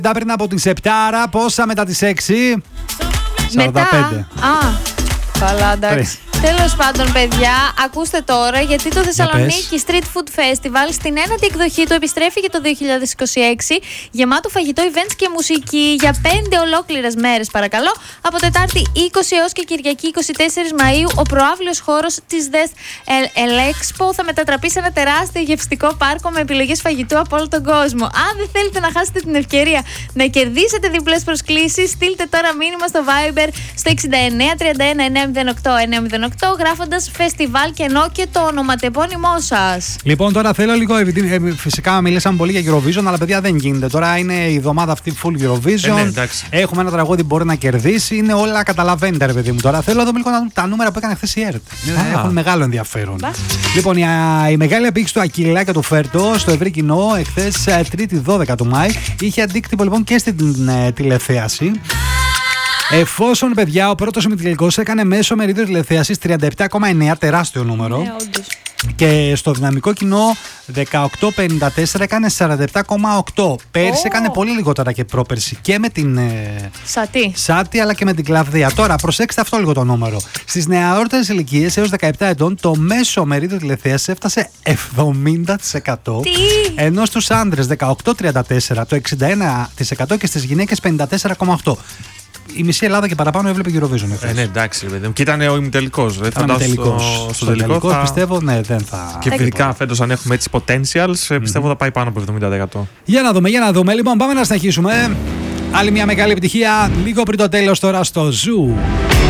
Μετά πριν από τις 7, πόσα μετά τις 6? 45. Μετά. Καλά, εντάξει. Τέλος πάντων, παιδιά, ακούστε τώρα, γιατί το Θεσσαλονίκη Street Food Festival στην ένατη εκδοχή του επιστρέφει για το 2026, γεμάτο φαγητό, events και μουσική για 5 ολόκληρες μέρες, παρακαλώ. Από Τετάρτη 20 έως και Κυριακή 24 Μαΐου, ο προαύλιος χώρος της Des Elexpo θα μετατραπεί σε ένα τεράστιο γευστικό πάρκο με επιλογές φαγητού από όλο τον κόσμο. Αν δεν θέλετε να χάσετε την ευκαιρία να κερδίσετε διπλές προσκλήσεις, στείλτε τώρα μήνυμα στο Viber στο 69 31 908 908, γράφοντας φεστιβάλ κενό και το ονοματεπώνυμό σας. Λοιπόν, τώρα θέλω λίγο, επειδή φυσικά μιλήσαμε πολύ για Eurovision, αλλά παιδιά δεν γίνεται. Τώρα είναι η εβδομάδα αυτή full Eurovision. Ναι, έχουμε ένα τραγούδι που μπορεί να κερδίσει. Είναι όλα, καταλαβαίνετε, ρε παιδί μου. Τώρα θέλω να δούμε λίγο τα νούμερα που έκανε χθες η ΕΡΤ. Έχουν μεγάλο ενδιαφέρον. Λοιπόν, η μεγάλη απήχηση του Ακυλά και του Φέρτο στο ευρύ κοινό εχθές, Τρίτη 12 του Μάη, είχε αντίκτυπο λοιπόν και στην τηλεθέαση. Εφόσον, παιδιά, ο πρώτος ημιτελικός έκανε μέσο μερίδιο τηλεθέασης 37,9, τεράστιο νούμερο. Ναι, όντως. Και στο δυναμικό κοινό 18,54 έκανε 47,8. Πέρσι έκανε πολύ λιγότερα και πρόπερσι και με την Σάτι αλλά και με την Κλαβδία. Τώρα προσέξτε αυτό λίγο το νούμερο. Στις νεαρότερες ηλικίες έως 17 ετών το μέσο μερίδιο τηλεθέασης έφτασε 70%. Ενώ στους άντρες 18,34, το 61% και στις γυναίκες 54,8%. Η μισή Ελλάδα και παραπάνω έβλεπε Eurovision. Ναι, εντάξει, παιδί μου. Και ήταν ο ημιτελικός. Στο τελικό πιστεύω, ναι, δεν θα. Και ειδικά φέτος, αν έχουμε έτσι potentials, πιστεύω θα πάει πάνω από 70%. Για να δούμε. Λοιπόν, πάμε να συνεχίσουμε. Άλλη μια μεγάλη επιτυχία λίγο πριν το τέλος τώρα στο Zoo.